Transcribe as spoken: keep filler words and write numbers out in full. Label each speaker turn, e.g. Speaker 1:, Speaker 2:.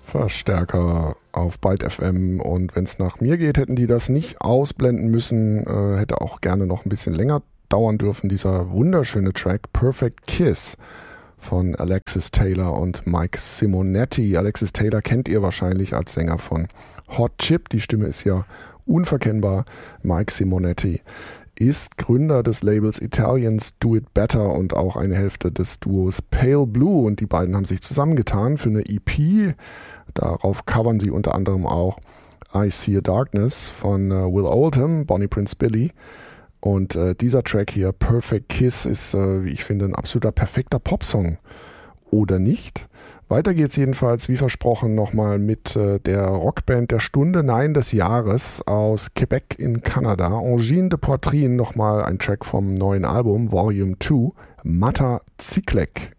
Speaker 1: Verstärker auf Byte F M, und wenn es nach mir geht, hätten die das nicht ausblenden müssen, äh, hätte auch gerne noch ein bisschen länger dauern dürfen, dieser wunderschöne Track Perfect Kiss von Alexis Taylor und Mike Simonetti. Alexis Taylor kennt ihr wahrscheinlich als Sänger von Hot Chip, die Stimme ist ja unverkennbar. Mike Simonetti ist Gründer des Labels Italians Do It Better und auch eine Hälfte des Duos Pale Blue, und die beiden haben sich zusammengetan für eine E P. Darauf covern sie unter anderem auch I See a Darkness von uh, Will Oldham, Bonnie Prince Billy. Und äh, dieser Track hier, Perfect Kiss, ist, äh, wie ich finde, ein absoluter perfekter Popsong. Oder nicht? Weiter geht's jedenfalls, wie versprochen, nochmal mit äh, der Rockband der Stunde, nein, des Jahres aus Quebec in Kanada. Angine de Poitrine, nochmal ein Track vom neuen Album, Volume zwei, Mata Cyclek.